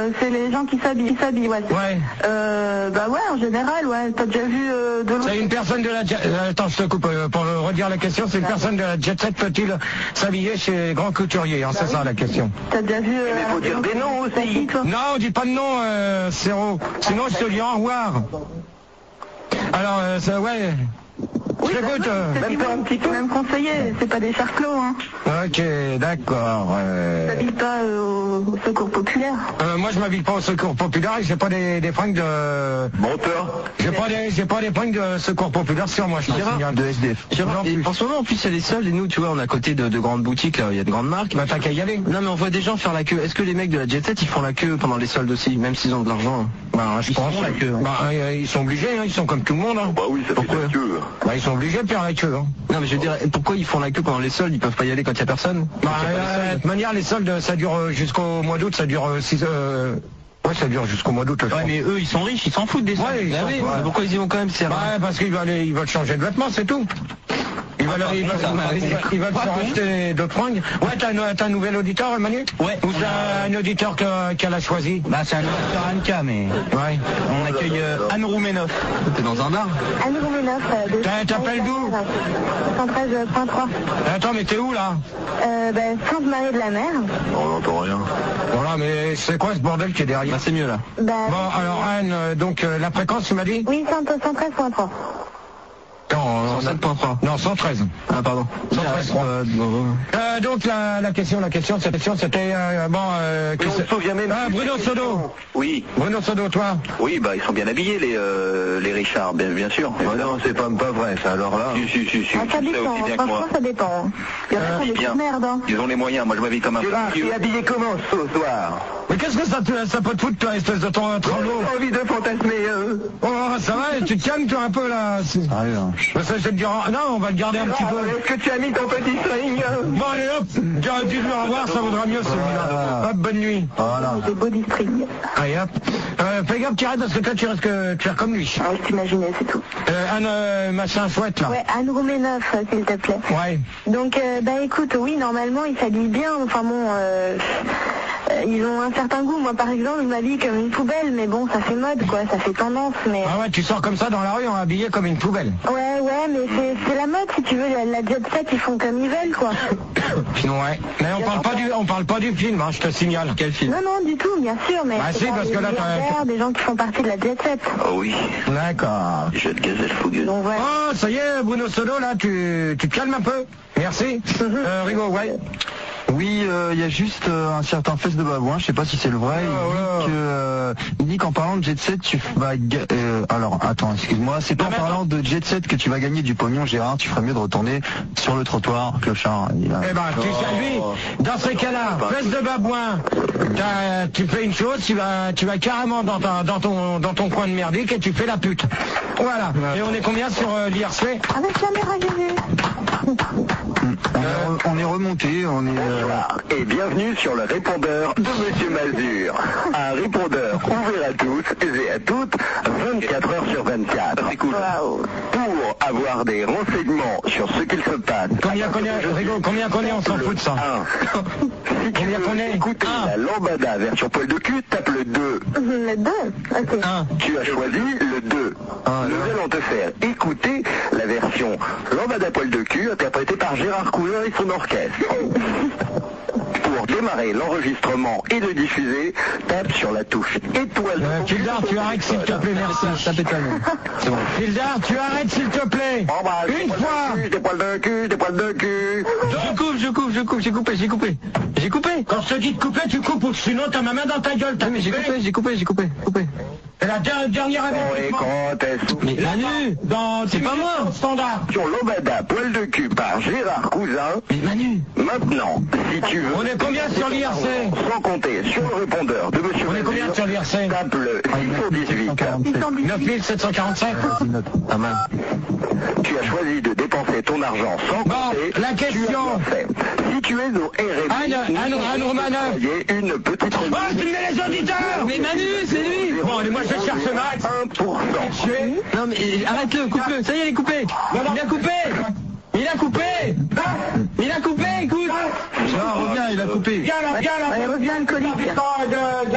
c'est les gens qui s'habillent, ouais. Ouais. Bah ouais, en général, ouais. T'as déjà vu de l'autre... C'est une personne de la attends, je te coupe, pour redire la question, c'est une personne de la Jet Set peut-il s'habiller chez Grand Couturier, hein, c'est ça la question. T'as déjà vu... Mais faut dire des noms aussi. Non, dis pas de nom, Céro. Sinon je te dis au revoir. Alors, ouais. Oui, J'écoute. Même pas un petit peu. Même conseillé, c'est pas des charclos, hein. Ok, d'accord. T'habites pas au secours populaire. Moi je m'habille pas au secours populaire et j'ai pas des fringues de... Menteur. J'ai pas des fringues de secours populaire sur moi, je te signale. De SDF. Gérard, Et en ce moment, en plus, elle est seule et nous, tu vois, on est à côté de grandes boutiques, là, il y a de grandes marques. Bah t'as qu'à y aller. Non, mais on voit des gens faire la queue. Est-ce que les mecs de la Jet Set, ils font la queue pendant les soldes aussi, même s'ils ont de l'argent? Bah je pense. La queue. Bah ils sont obligés, hein, ils sont comme tout le monde. Hein. Bah oui, ça fait la queue. Bah ils sont obligés de faire la queue. Hein. Non, mais je veux dire, pourquoi ils font la queue pendant les soldes? Ils peuvent pas y aller quand il y a personne? Bah de toute manière les soldes ça dure jusqu'au mois d'août, ça dure 6 Ouais, ça dure jusqu'au mois d'août. Ouais, mais eux, ils sont riches, ils s'en foutent des soldes. Ouais, pourquoi ils y vont quand même? Ouais, parce qu'ils veulent changer de vêtements, c'est tout. Ils veulent se racheter d'autres fringues. Ouais, t'as un nouvel auditeur, Manu? Ouais. Ou t'as un auditeur qu'elle a choisi? Bah, c'est un auditeur Anka, mais... Ouais. On accueille Anne Roumenoff. T'es dans un bar? Anne Roumenoff. T'appelles d'où? 113.3. Attends, mais t'es où, là? Sainte-Marie de la Mer. On n'entend rien. Voilà, mais c'est quoi ce bordel qui est derrière? Bah, c'est mieux, là. Bah, Bon, alors Anne, donc la fréquence, tu m'as dit? oui, 113.3. Non, 107.3. Non, 113. Ah, pardon. 113. Donc la question c'était On se souvient même. Bruno Sodo. Oui. Bruno Sodo, toi? Oui, bah ils sont bien habillés les Richards, bien sûr. Non, c'est pas vrai ça. Alors là. Si. Ça dépend, franchement ça dépend. Il y en a des bien. coups de merde. Ils ont les moyens. Moi je m'habille comme un. Tu es habillé comment ce soir? Mais qu'est-ce que ça peut te foutre, toi, espèce de ton trollo? J'ai envie de fantasmer. Oh, ça va, tu te calmes, toi, un peu, là. Ça, je vais te dire, non, on va le garder un petit peu. Est-ce que tu as mis ton petit string? Bon, allez, hop, dis-le au revoir, ça vaudra mieux, celui-là. Hop, bonne nuit. Voilà. Des body string. Allez, hop. Fais gaffe, tu arrêtes, parce que toi, tu restes comme lui. Ah oui, t'imaginais, c'est tout. Anne, machin chouette, là. Ouais, Anne Roumenoff, s'il te plaît. Ouais. Donc, écoute, oui, normalement, ils s'habillent bien, enfin bon... ils ont un certain goût. Moi, par exemple, je m'habille comme une poubelle, mais bon, ça fait mode, quoi, ça fait tendance, mais... Ah ouais, tu sors comme ça dans la rue, on est habillé comme une poubelle. Ouais, mais c'est la mode, si tu veux, la Jet Set, ils font comme ils veulent, quoi. Ouais, mais on parle pas du film, hein, je te signale. Quel film? Non, du tout, bien sûr, mais... Bah si, parce que là, des gens qui font partie de la Jet Set. Oh oui. D'accord. Jeune gazelle fougueuse. Donc, voilà. Oh, ça y est, Bruno Sodo, là, tu te calmes un peu. Merci. Rigo, ouais. Oui, il y a juste un certain fesse de babouin, je sais pas si c'est le vrai. Il dit qu'en parlant de Jet Set, tu vas... alors, attends, excuse-moi, c'est pas en parlant de Jet Set que tu vas gagner du pognon, Gérard, tu ferais mieux de retourner sur le trottoir, clochard. Eh ben, tu sais, lui, dans ces cas-là, fesse de babouin, tu fais une chose, tu vas carrément dans ton coin de merdique et tu fais la pute. Voilà. Et on est combien sur l'IRC? Avec caméra, j'ai vu. On est remonté, on est... Et bienvenue sur le répondeur de Monsieur Mazur. Un répondeur ouvert à tous et à toutes, 24 heures sur 24. Wow. Pour avoir des renseignements sur ce qu'il se passe. Combien qu'on est, on s'en fout de ça. Si tu veux écouter la lambada version poil de cul, tape le 2. Le 2, ok. Tu as choisi le 2. Nous allons te faire écouter la version lambada poil de cul interprétée par Gérard Cousin et son orchestre. Pour démarrer l'enregistrement et le diffuser, tape sur la touche étoile. Fildar, tu arrêtes s'il te plaît, merci. Ça pète la main. C'est bon. Fildar, tu arrêtes s'il te plaît. Une fois. Des poils de cul. J'ai coupé. Quand je te dis de couper, tu coupes, ou sinon t'as ma main dans ta gueule. Mais j'ai coupé. Et la dernière avertissement. Mais Manu, c'est pas moi. Standard. Sur lambada poil de cul par Gérard Cousin. Mais Manu. Maintenant, si tu veux... On est combien sur l'IRC? Sans compter sur le répondeur de Monsieur On est combien sur l'IRC? Tape le 618. 9745. Pas mal. Tu as choisi de dépenser ton argent sans compter. La question. Si tu es au RMI, Anne Romanoff. une petite... Oh, tu mets les auditeurs. Mais Manu, c'est lui. Bon, allez, moi je cherche Max. 1%. Non mais arrête-le, coupe-le. Ça y est, il est coupé. Il a coupé. Écoute. Reviens, il a coupé. Reviens, alcoolique.